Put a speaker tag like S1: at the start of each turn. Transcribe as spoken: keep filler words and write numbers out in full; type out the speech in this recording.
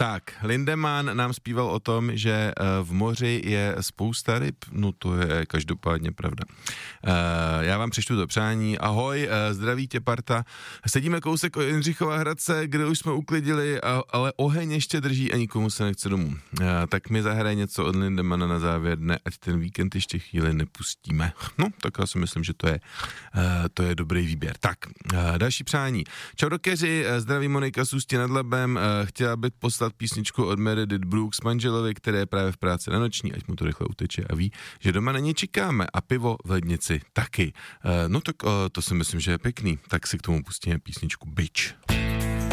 S1: Tak, Lindemann nám zpíval o tom, že v moři je spousta ryb, no to je každopádně pravda. Já vám přečtu to přání. Ahoj, zdraví tě parta. Sedíme kousek od Jindřichova Hradce, kde už jsme uklidili, ale oheň ještě drží a nikomu se nechce domů. Tak mi zahraje něco od Lindemanna na závěr dne, ať ten víkend ještě chvíli nepustíme. No, tak já si myslím, že to je, to je dobrý výběr. Tak, další přání. Čau rokeři, zdraví Monika z Ústí nad Labem. Chtěla bych poslat písničku od Meredith Brooks manželovi, který je právě v práci na noční, ať mu to rychle uteče a ví, že doma na ně čekáme a pivo v lednici taky. No tak to si myslím, že je pěkný. Tak si k tomu pustíme písničku Bitch.